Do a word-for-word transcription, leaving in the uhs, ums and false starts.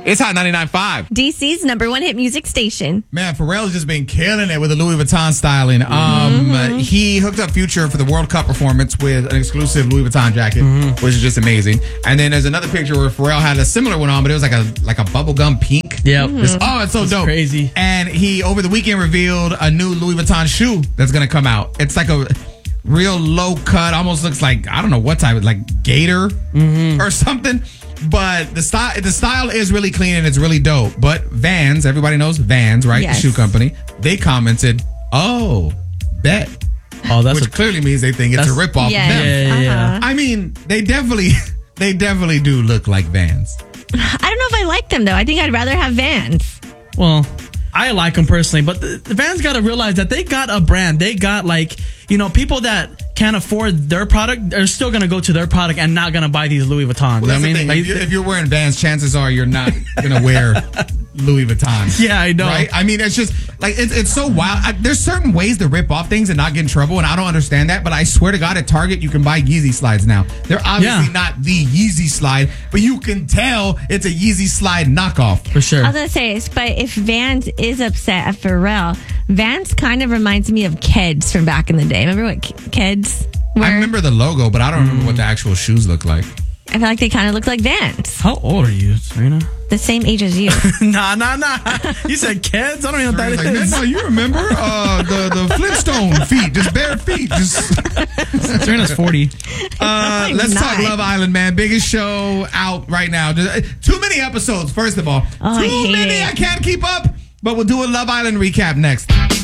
It's Hot ninety-nine point five. D C's number one hit music station. Man, Pharrell's just been killing it with the Louis Vuitton styling. Um, Mm-hmm. He hooked up Future for the World Cup performance with an exclusive Louis Vuitton jacket, Mm-hmm. which is just amazing. And then there's another picture where Pharrell had a similar one on, but it was like a like a bubblegum pink. Yep. Mm-hmm. Oh, it's so dope. Crazy. And he, over the weekend, revealed a new Louis Vuitton shoe that's going to come out. It's like a real low cut, almost looks like, I don't know what type, like gator Mm-hmm. or something. But the style, the style is really clean and it's really dope. But Vans, everybody knows Vans, right? Yes. The shoe company. They commented, "Oh, bet," Oh, that's which a, clearly means they think it's a that's- ripoff Yes. of them. Yeah, yeah, yeah. Uh-huh. I mean, they definitely, they definitely do look like Vans. I don't know if I like them, though. I think I'd rather have Vans. well, I like them personally, but the, the fans got to realize that they got a brand. They got, like, you know, people that can't afford their product are still going to go to their product and not going to buy these Louis Vuittons. Well, that's I the mean, thing. like, if, you're, if you're wearing Vans, chances are you're not gonna wear Louis Vuitton. yeah, I know. Right? I mean, it's just like it's it's so wild. I, there's certain ways to rip off things and not get in trouble, and I don't understand that. But I swear to God, at Target you can buy Yeezy slides now. They're obviously Yeah. not the Yeezy slide, but you can tell it's a Yeezy slide knockoff. For sure. I was going to say, this, but if Vans is upset at Pharrell, Vans kind of reminds me of Keds from back in the day. Remember what K- Keds were? I remember the logo, but I don't remember what the actual shoes look like. I feel like they kind of look like Vans. How old are you, Serena? The same age as you. nah, nah, nah. You said kids? I don't even know what Like, that man, is. no, you remember uh, the the Flintstone feet, just bare feet, just. Serena's forty. Uh, let's Not. talk Love Island, man. Biggest show out right now. Just- Too many episodes, first of all. Oh, I Too hate many. it. I can't keep up. But we'll do a Love Island recap next.